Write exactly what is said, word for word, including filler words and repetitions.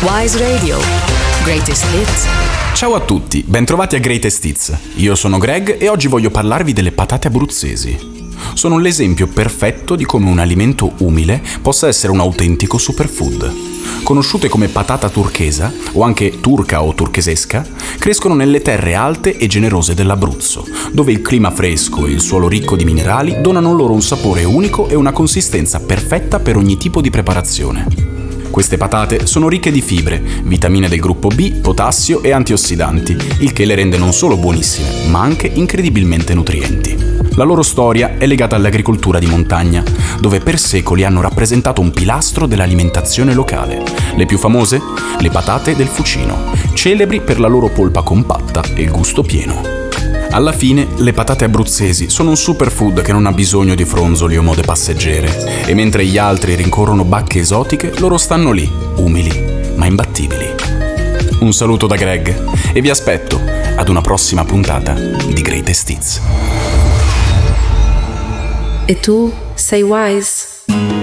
Wise Radio. Greatest Hits. Ciao a tutti, bentrovati a Greatest Hits. Io sono Greg e oggi voglio parlarvi delle patate abruzzesi. Sono l'esempio perfetto di come un alimento umile possa essere un autentico superfood. Conosciute come patata turchesa, o anche turca o turchesesca, crescono nelle terre alte e generose dell'Abruzzo, dove il clima fresco e il suolo ricco di minerali donano loro un sapore unico e una consistenza perfetta per ogni tipo di preparazione. Queste patate sono ricche di fibre, vitamine del gruppo B, potassio e antiossidanti, il che le rende non solo buonissime, ma anche incredibilmente nutrienti. La loro storia è legata all'agricoltura di montagna, dove per secoli hanno rappresentato un pilastro dell'alimentazione locale. Le più famose? Le patate del Fucino, celebri per la loro polpa compatta e il gusto pieno. Alla fine, le patate abruzzesi sono un superfood che non ha bisogno di fronzoli o mode passeggere, e mentre gli altri rincorrono bacche esotiche, loro stanno lì, umili, ma imbattibili. Un saluto da Greg e vi aspetto ad una prossima puntata di Greatest Hits. E tu sei Wise?